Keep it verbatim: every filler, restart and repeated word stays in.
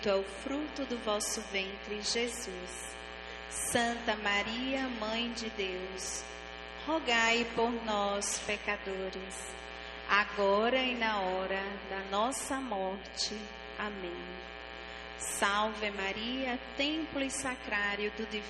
é o fruto do vosso ventre, Jesus. Santa Maria, Mãe de Deus, rogai por nós, pecadores, agora e na hora da nossa morte. Amém. Salve Maria, templo e sacrário do Divino